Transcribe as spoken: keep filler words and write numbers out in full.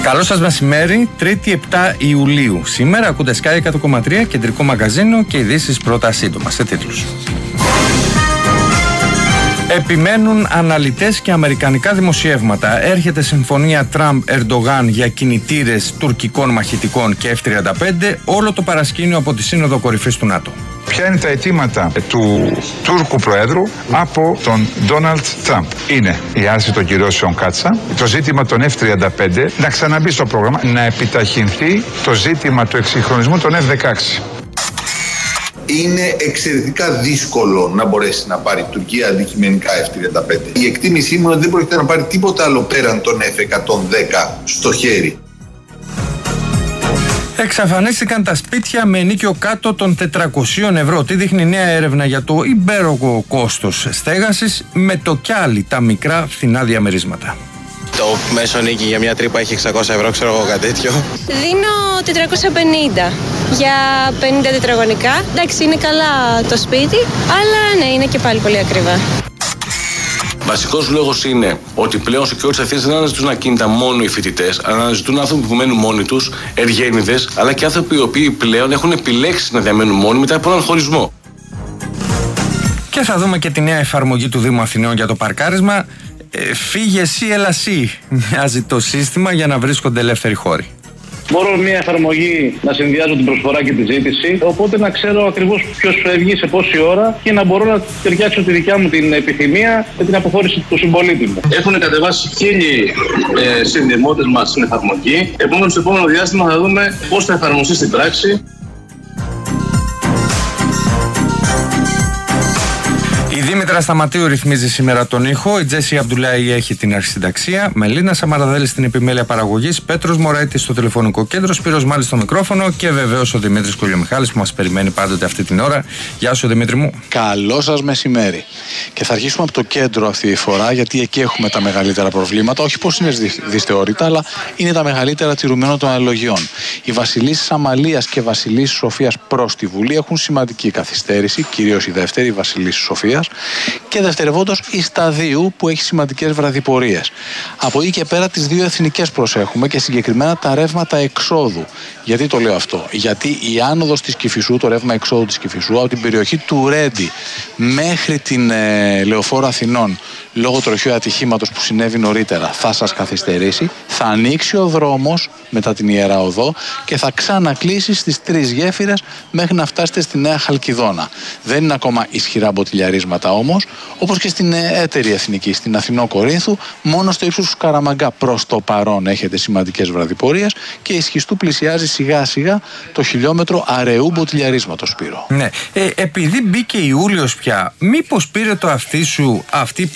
Καλό σας μεσημέρι, Τρίτη επτά Ιουλίου. Σήμερα ακούτε Sky εκατό κόμμα τρία, κεντρικό μαγαζίνο και ειδήσεις πρώτα σύντομα σε τίτλους. Επιμένουν αναλυτές και αμερικανικά δημοσιεύματα. Έρχεται συμφωνία Τραμπ-Ερντογάν για κινητήρες τουρκικών μαχητικών και εφ τριάντα πέντε, όλο το παρασκήνιο από τη Σύνοδο Κορυφής του ΝΑΤΟ. Ποια είναι τα αιτήματα του Τούρκου Προέδρου από τον Ντόναλντ Τραμπ? Είναι η άρση των κυρώσεων Κάτσα, το ζήτημα των εφ τριάντα πέντε, να ξαναμπεί στο πρόγραμμα, να επιταχυνθεί το ζήτημα του εξυγχρονισμού των εφ δεκαέξι. Είναι εξαιρετικά δύσκολο να μπορέσει να πάρει η Τουρκία αντικειμενικά εφ τριάντα πέντε. Η εκτίμησή μου είναι ότι δεν πρόκειται να πάρει τίποτα άλλο πέραν των εφ εκατόν δέκα στο χέρι. Εξαφανίστηκαν τα σπίτια με ενοίκιο κάτω των τετρακοσίων ευρώ. Τι δείχνει νέα έρευνα για το υπέρογο κόστος στέγασης με το κι άλλοι τα μικρά φθηνά διαμερίσματα. Το μέσο νίκη για μια τρύπα έχει εξακόσια ευρώ, ξέρω εγώ κάτι τέτοιο. Δίνω τετρακόσια πενήντα για πενήντα τετραγωνικά. Εντάξει, είναι καλά το σπίτι, αλλά ναι, είναι και πάλι πολύ ακριβά. Βασικός λόγος είναι ότι πλέον σε κοινότητες αυτές δεν αναζητούν ακίνητα μόνο οι φοιτητές, αλλά αναζητούν άνθρωποι που μένουν μόνοι τους, εργένιδες, αλλά και άνθρωποι οι οποίοι πλέον έχουν επιλέξει να διαμένουν μόνοι μετά από έναν χωρισμό. Και θα δούμε και τη νέα εφαρμογή του Δήμου Αθηναίων για το παρκάρισμα. Ε, φύγε εσύ, έλα εσύ, μοιάζει το σύστημα για να βρίσκονται ελεύθεροι χώροι. Μπορώ μια εφαρμογή να συνδυάζω την προσφορά και τη ζήτηση, οπότε να ξέρω ακριβώς ποιος φεύγει, σε πόση ώρα και να μπορώ να ταιριάξω τη δικιά μου την επιθυμία με την αποχώρηση του συμπολίτη μου. Έχουν κατεβάσει χίλιοι ε, συνδημότες μας στην εφαρμογή. Επομένως, στο επόμενο διάστημα θα δούμε πώς θα εφαρμοστεί στην πράξη. Η Δήμητρα Σταματίου ρυθμίζει σήμερα τον ήχο, η Τζέσι Αμπτουλάη έχει την αρχισυνταξία, Μελίνα Σαμαραδέλη στην επιμέλεια παραγωγής, Πέτρος Μωραίτης στο τηλεφωνικό κέντρο, Σπύρος Μάλης στο μικρόφωνο και βεβαίως ο Δημήτρης Κουλιομιχάλης που μας περιμένει πάντοτε αυτή την ώρα. Γεια σου Δημήτρη μου. Καλό σας μεσημέρι. Και θα αρχίσουμε από το κέντρο αυτή τη φορά, γιατί εκεί έχουμε τα μεγαλύτερα προβλήματα. Όχι πως είναι δυσθεώρητα, αλλά είναι τα μεγαλύτερα τηρουμένων των αναλογιών. Οι βασιλίσσες Αμαλίας και βασιλίσσης Σοφίας προς τη Βουλή έχουν σημαντική καθυστέρηση, κυρίως η δεύτερη, η βασιλίσσης Σοφίας. Και δευτερευόντως η Σταδίου που έχει σημαντικές βραδιπορίες. Από εκεί και πέρα τις δύο εθνικές προσέχουμε και συγκεκριμένα τα ρεύματα εξόδου. Γιατί το λέω αυτό? Γιατί η άνοδος της Κηφισού, το ρεύμα εξόδου της Κηφισού από την περιοχή του Ρέντι μέχρι την ε, Λεωφόρο Αθηνών λόγω τροχαίου ατυχήματος που συνέβη νωρίτερα θα σας καθυστερήσει. Θα ανοίξει ο δρόμος μετά την Ιερά Οδό και θα ξανακλείσει στις τρεις γέφυρες μέχρι να φτάσετε στη Νέα Χαλκιδόνα. Δεν είναι ακόμα ισχυρά μποτιλιαρίσματα όμως, όπως και στην έτερη εθνική, στην Αθηνό Κορίνθου, μόνο στο ύψος του Καραμαγκά προς το παρόν έχετε σημαντικές βραδιπορίες και η Σχιστού πλησιάζει σιγά σιγά το χιλιόμετρο αραιού μποτιλιαρίσματος, Σπύρο. Ναι, ε, επειδή μπήκε Ιούλιος πια, μήπως πήρε το αυτί σου αυτή